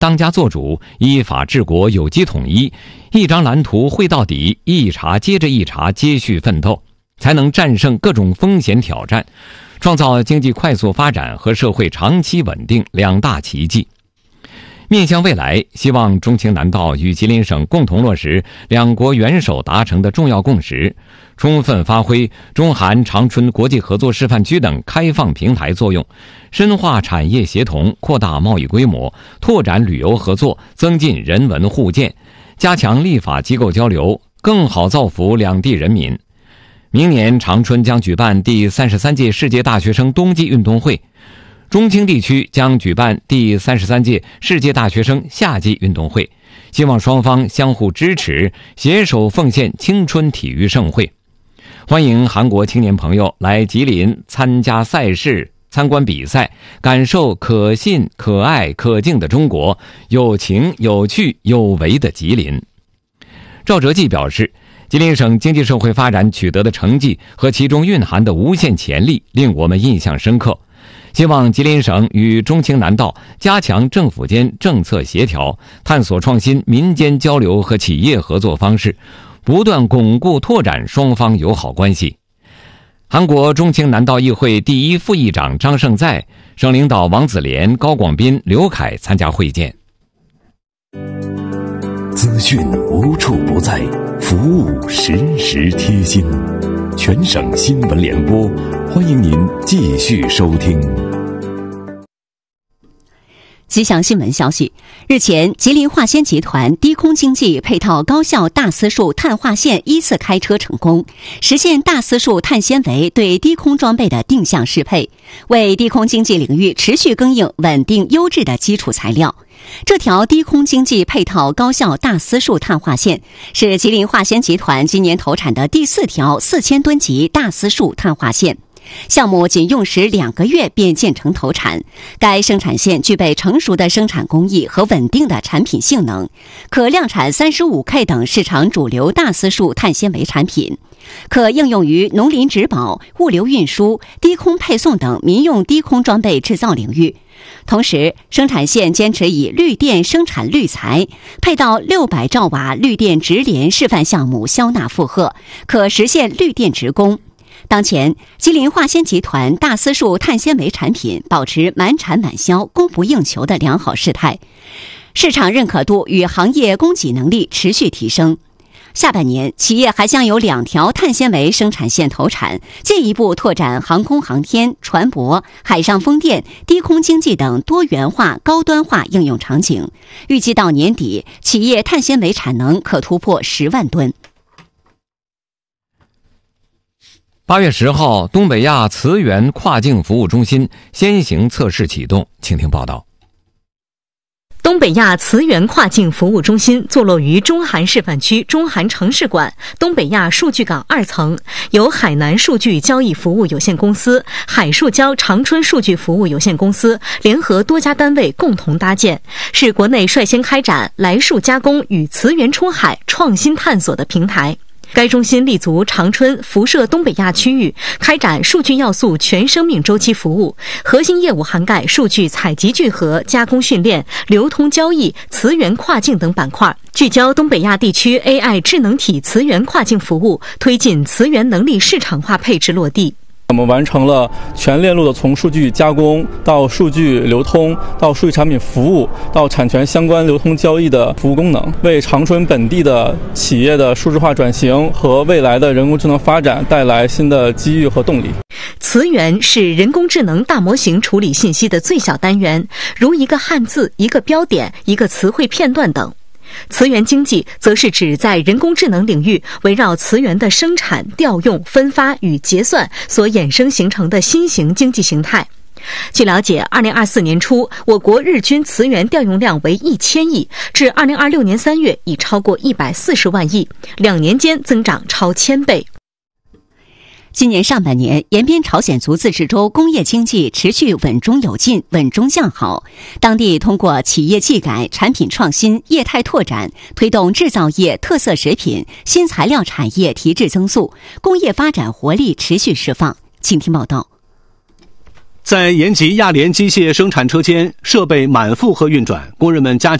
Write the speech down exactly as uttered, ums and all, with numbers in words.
当家作主，依法治国，有机统一，一张蓝图绘到底，一茬接着一茬接续奋斗，才能战胜各种风险挑战，创造经济快速发展和社会长期稳定两大奇迹。面向未来，希望中青南道与吉林省共同落实两国元首达成的重要共识，充分发挥中韩长春国际合作示范区等开放平台作用，深化产业协同，扩大贸易规模，拓展旅游合作，增进人文互鉴，加强立法机构交流，更好造福两地人民。明年长春将举办第三十三届世界大学生冬季运动会，中青地区将举办第三十三届世界大学生夏季运动会，希望双方相互支持，携手奉献青春体育盛会。欢迎韩国青年朋友来吉林参加赛事、参观比赛，感受可信、可爱、可敬的中国，有情、有趣、有为的吉林。赵哲纪表示，吉林省经济社会发展取得的成绩和其中蕴含的无限潜力令我们印象深刻，希望吉林省与中青南道加强政府间政策协调，探索创新民间交流和企业合作方式，不断巩固拓展双方友好关系。韩国中青南道议会第一副议长张胜在、省领导王子廉、高广斌、刘凯参加会见。 资讯无处不在，服务时时贴心。全省新闻联播，欢迎您继续收听。 吉祥新闻消息，日前，吉林化纤集团低空经济配套高效大丝数碳化线依次开车成功，实现大丝数碳纤维对低空装备的定向适配，为低空经济领域持续供应稳定优质的基础材料。这条低空经济配套高效大丝数碳化线是吉林化纤集团今年投产的第四条四千吨级大丝数碳化线。项目仅用时两个月便建成投产，该生产线具备成熟的生产工艺和稳定的产品性能，可量产 三十五K 等市场主流大丝数碳纤维产品，可应用于农林植保、物流运输、低空配送等民用低空装备制造领域。同时，生产线坚持以绿电生产滤材，配到六百兆瓦绿电直联示范项目消纳负荷，可实现绿电直供。当前，吉林化纤集团大丝数碳纤维产品保持满产满销、供不应求的良好势态，市场认可度与行业供给能力持续提升。下半年，企业还将有两条碳纤维生产线投产，进一步拓展航空航天、船舶、海上风电、低空经济等多元化、高端化应用场景。预计到年底，企业碳纤维产能可突破十万吨。 八月十号，东北亚磁源跨境服务中心先行测试启动，请听报道。 东北亚磁源跨境服务中心坐落于中韩示范区中韩城市馆东北亚数据港二层，由海南数据交易服务有限公司、海数交长春数据服务有限公司联合多家单位共同搭建，是国内率先开展来数加工与磁源出海创新探索的平台。该中心立足长春、辐射东北亚区域，开展数据要素全生命周期服务，核心业务涵盖数据采集聚合、加工训练、流通交易、磁源跨境等板块，聚焦东北亚地区 A I 智能体磁源跨境服务，推进磁源能力市场化配置落地。 我们完成了全链路的从数据加工到数据流通到数据产品服务到产权相关流通交易的服务功能，为长春本地的企业的数字化转型和未来的人工智能发展带来新的机遇和动力。 磁源是人工智能大模型处理信息的最小单元，如一个汉字、一个标点、一个词汇片段等。磁源经济则是指在人工智能领域围绕磁源的生产、调用、分发与结算所衍生形成的新型经济形态。据了解，二零二四年初，我国日均磁源调用量为一千亿，至二零二六年三月已超过一百四十万亿，两年间增长超千倍。 今年上半年，延边朝鲜族自治州工业经济持续稳中有进、稳中向好。当地通过企业技改、产品创新、业态拓展，推动制造业、特色食品、新材料产业提质增速，工业发展活力持续释放。请听报道。 在延吉亚联机械生产车间，设备满负荷运转，工人们加